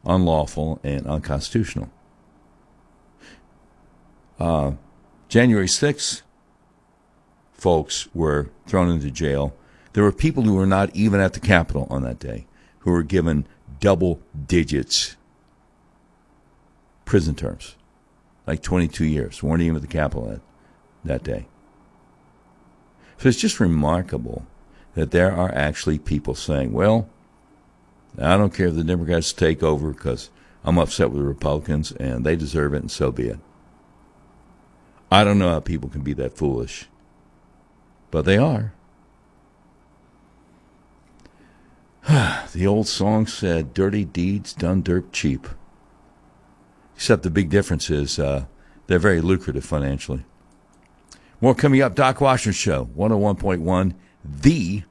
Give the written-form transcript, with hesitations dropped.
unlawful and unconstitutional. January 6th, folks were thrown into jail. There were people who were not even at the Capitol on that day who were given double digits prison terms, like 22 years, weren't even at the Capitol that day. So it's just remarkable that there are actually people saying, well, I don't care if the Democrats take over because I'm upset with the Republicans and they deserve it and so be it. I don't know how people can be that foolish, but they are. The old song said, dirty deeds done dirt cheap. Except the big difference is they're very lucrative financially. More coming up. Doc Washington Show, 101.1, The